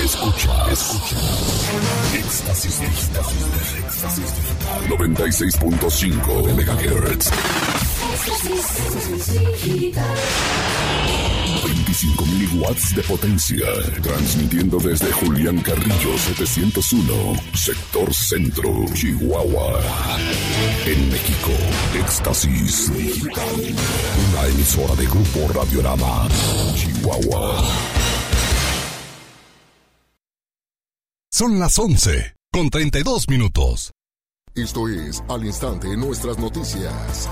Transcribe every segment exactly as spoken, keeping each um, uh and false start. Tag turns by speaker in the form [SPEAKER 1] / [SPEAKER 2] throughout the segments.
[SPEAKER 1] Escucha, escucha. Éxtasis digital. Éxtasis digital. noventa y seis punto cinco megahertz. veinticinco mil watts de potencia. Transmitiendo desde Julián Carrillo setecientos uno, sector centro, Chihuahua. En México, Éxtasis Digital. Una emisora de Grupo Radiorama, Chihuahua.
[SPEAKER 2] Son las once, con treinta y dos minutos.
[SPEAKER 3] Esto es Al Instante Nuestras Noticias.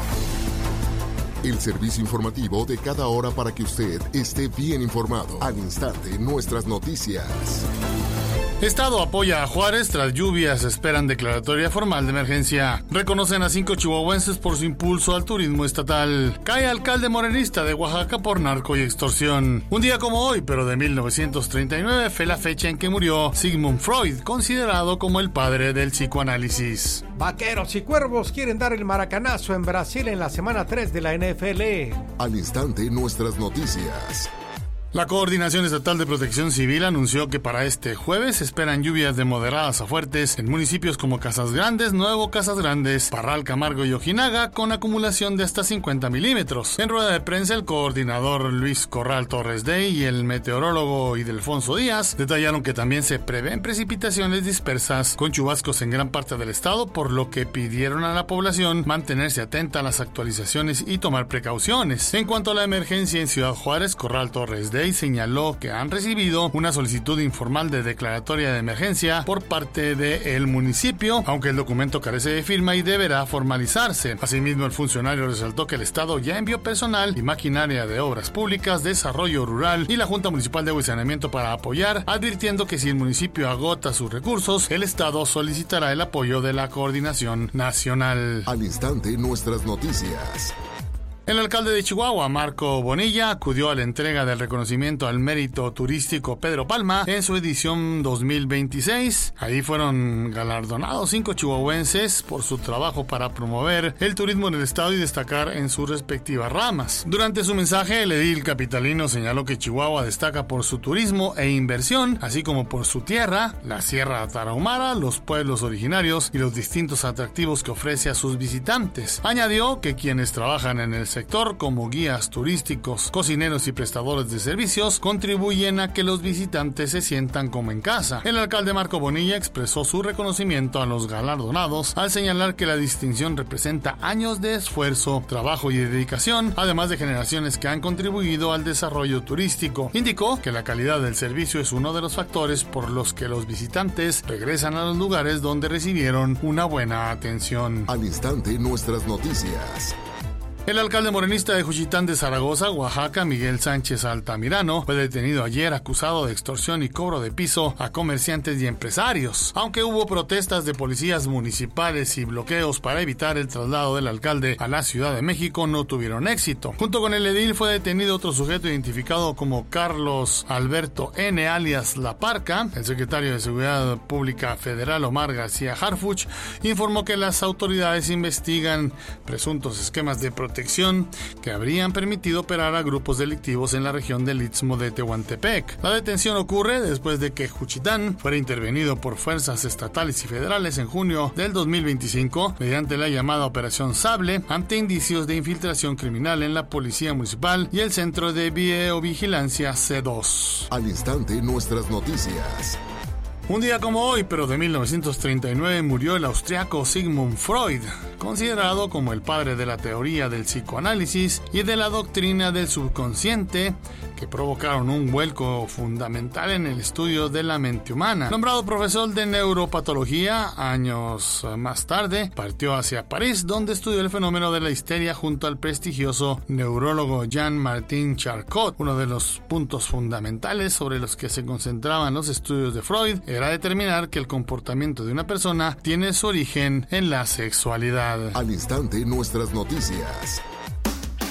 [SPEAKER 3] El servicio informativo de cada hora para que usted esté bien informado. Al Instante Nuestras Noticias.
[SPEAKER 4] Estado apoya a Juárez tras lluvias, esperan declaratoria formal de emergencia. Reconocen a cinco chihuahuenses por su impulso al turismo estatal. Cae alcalde morenista de Oaxaca por narco y extorsión. Un día como hoy, pero de mil novecientos treinta y nueve, fue la fecha en que murió Sigmund Freud, considerado como el padre del psicoanálisis.
[SPEAKER 5] Vaqueros y Cuervos quieren dar el maracanazo en Brasil en la semana tres de la N F L.
[SPEAKER 3] Al Instante Nuestras Noticias.
[SPEAKER 4] La Coordinación Estatal de Protección Civil anunció que para este jueves esperan lluvias de moderadas a fuertes en municipios como Casas Grandes, Nuevo Casas Grandes, Parral, Camargo y Ojinaga, con acumulación de hasta cincuenta milímetros. En rueda de prensa, el coordinador Luis Corral Torres Dey y el meteorólogo Ildefonso Díaz detallaron que también se prevén precipitaciones dispersas con chubascos en gran parte del estado, por lo que pidieron a la población mantenerse atenta a las actualizaciones y tomar precauciones. En cuanto a la emergencia en Ciudad Juárez, Corral Torres Dey señaló que han recibido una solicitud informal de declaratoria de emergencia por parte del municipio, aunque el documento carece de firma y deberá formalizarse. Asimismo, el funcionario resaltó que el Estado ya envió personal y maquinaria de obras públicas, desarrollo rural y la Junta Municipal de Agua y Saneamiento para apoyar, advirtiendo que si el municipio agota sus recursos, el Estado solicitará el apoyo de la coordinación nacional.
[SPEAKER 3] Al instante, nuestras noticias.
[SPEAKER 4] El alcalde de Chihuahua, Marco Bonilla, acudió a la entrega del reconocimiento al mérito turístico Pedro Palma en su edición dos mil veintiséis. Ahí fueron galardonados cinco chihuahuenses por su trabajo para promover el turismo en el estado y destacar en sus respectivas ramas. Durante su mensaje, el edil capitalino señaló que Chihuahua destaca por su turismo e inversión, así como por su tierra, la Sierra Tarahumara, los pueblos originarios y los distintos atractivos que ofrece a sus visitantes. Añadió que quienes trabajan en el sector como guías turísticos, cocineros y prestadores de servicios contribuyen a que los visitantes se sientan como en casa. El alcalde Marco Bonilla expresó su reconocimiento a los galardonados al señalar que la distinción representa años de esfuerzo, trabajo y dedicación, además de generaciones que han contribuido al desarrollo turístico. Indicó que la calidad del servicio es uno de los factores por los que los visitantes regresan a los lugares donde recibieron una buena atención.
[SPEAKER 3] Al instante, nuestras noticias.
[SPEAKER 4] El alcalde morenista de Juchitán de Zaragoza, Oaxaca, Miguel Sánchez Altamirano, fue detenido ayer acusado de extorsión y cobro de piso a comerciantes y empresarios. Aunque hubo protestas de policías municipales y bloqueos para evitar el traslado del alcalde a la Ciudad de México, no tuvieron éxito. Junto con el edil fue detenido otro sujeto identificado como Carlos Alberto N. alias La Parca. El secretario de Seguridad Pública Federal, Omar García Harfuch, informó que las autoridades investigan presuntos esquemas de protección protección que habrían permitido operar a grupos delictivos en la región del Istmo de Tehuantepec. La detención ocurre después de que Juchitán fuera intervenido por fuerzas estatales y federales en junio del dos mil veinticinco mediante la llamada Operación Sable ante indicios de infiltración criminal en la Policía Municipal y el Centro de Videovigilancia C dos.
[SPEAKER 3] Al instante, nuestras noticias.
[SPEAKER 4] Un día como hoy, pero de mil novecientos treinta y nueve, murió el austriaco Sigmund Freud, considerado como el padre de la teoría del psicoanálisis y de la doctrina del subconsciente, que provocaron un vuelco fundamental en el estudio de la mente humana. Nombrado profesor de neuropatología, años más tarde partió hacia París, donde estudió el fenómeno de la histeria junto al prestigioso neurólogo Jean-Martin Charcot. Uno de los puntos fundamentales sobre los que se concentraban los estudios de Freud era determinar que el comportamiento de una persona tiene su origen en la sexualidad.
[SPEAKER 3] Al instante, nuestras noticias.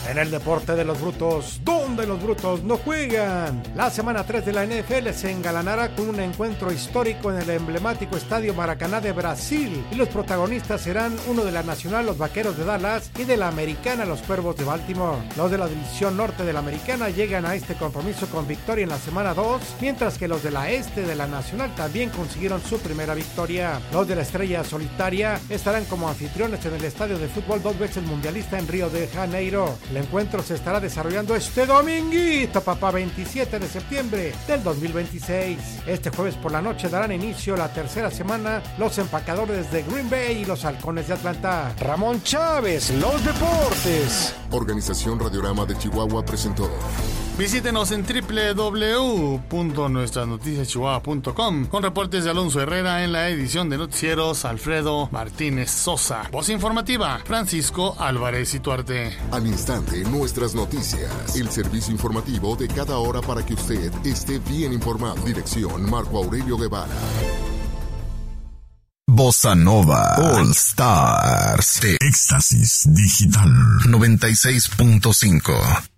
[SPEAKER 5] En el deporte de los brutos, donde los brutos no juegan. La semana tres de la N F L se engalanará con un encuentro histórico en el emblemático Estadio Maracaná de Brasil. Y los protagonistas serán uno de la Nacional, los Vaqueros de Dallas, y de la Americana, los Cuervos de Baltimore. Los de la División Norte de la Americana llegan a este compromiso con victoria en la semana dos, mientras que los de la Este de la Nacional también consiguieron su primera victoria. Los de la Estrella Solitaria estarán como anfitriones en el estadio de fútbol dos veces mundialista en Río de Janeiro. El encuentro se estará desarrollando este dominguito, papá, veintisiete de septiembre del dos mil veintiséis. Este jueves por la noche darán inicio la tercera semana los empacadores de Green Bay y los Halcones de Atlanta. Ramón Chávez, los deportes.
[SPEAKER 3] Organización Radiorama de Chihuahua presentó.
[SPEAKER 4] Visítenos en doble u doble u doble u punto nuestras noticias chihuahua punto com con reportes de Alonso Herrera en la edición de noticieros Alfredo Martínez Sosa. Voz informativa, Francisco Álvarez Ituarte.
[SPEAKER 3] Al instante, nuestras noticias. El servicio informativo de cada hora para que usted esté bien informado. Dirección Marco Aurelio Guevara.
[SPEAKER 2] Bossa Nova All Stars de Éxtasis Digital noventa y seis punto cinco.